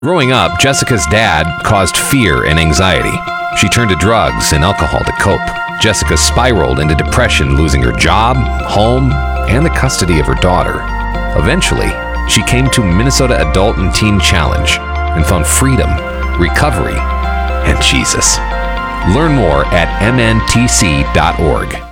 Growing up, Jessica's dad caused fear and anxiety. She turned to drugs and alcohol to cope. Jessica spiraled into depression, losing her job, home, and the custody of her daughter. Eventually, she came to Minnesota Adult and Teen Challenge and found freedom, recovery, and Jesus. Learn more at mntc.org.